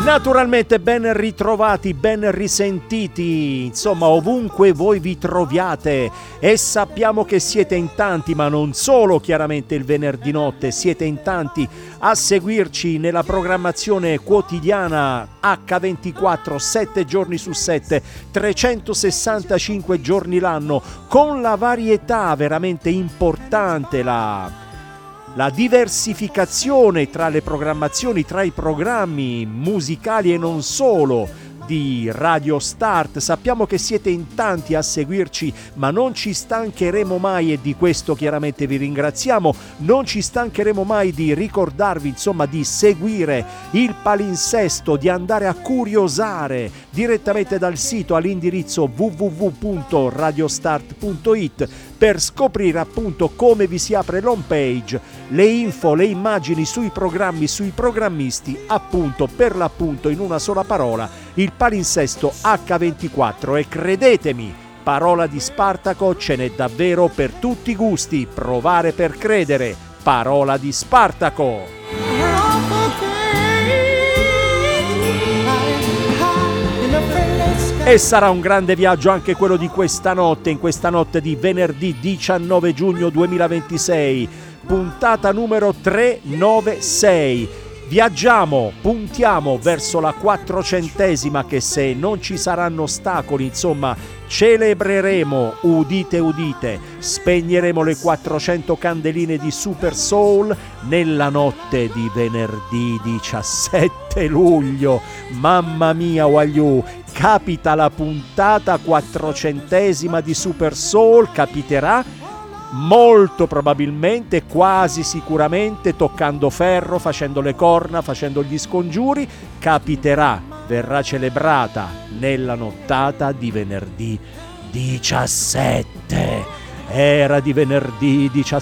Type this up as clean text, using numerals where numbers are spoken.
Naturalmente ben ritrovati, ben risentiti, insomma ovunque voi vi troviate, e sappiamo che siete in tanti, ma non solo chiaramente il venerdì notte, siete in tanti a seguirci nella programmazione quotidiana H24, 7 giorni su 7, 365 giorni l'anno, con la varietà veramente importante, la diversificazione tra le programmazioni, tra i programmi musicali e non solo di Radio Start. Sappiamo che siete in tanti a seguirci, ma non ci stancheremo mai, e di questo chiaramente vi ringraziamo. Non ci stancheremo mai di ricordarvi, insomma, di seguire il palinsesto, di andare a curiosare direttamente dal sito all'indirizzo www.radiostart.it per scoprire appunto come vi si apre l'home page, le info, le immagini sui programmi, sui programmisti, appunto per l'appunto in una sola parola, il palinsesto H24. E credetemi, parola di Spartaco ce n'è davvero per tutti i gusti. Provare per credere, parola di Spartaco. E sarà un grande viaggio anche quello di questa notte, in questa notte di venerdì 19 giugno 2026, puntata numero 396. Viaggiamo, puntiamo verso la 400esima, che se non ci saranno ostacoli, insomma, celebreremo, udite udite, spegneremo le 400 candeline di Super Soul nella notte di venerdì 17 luglio. Mamma mia, wagliù, capita la puntata 400esima di Super Soul, capiterà molto probabilmente, quasi sicuramente, toccando ferro, facendo le corna, facendo gli scongiuri, capiterà, verrà celebrata nella nottata di venerdì 17. Era di venerdì 17.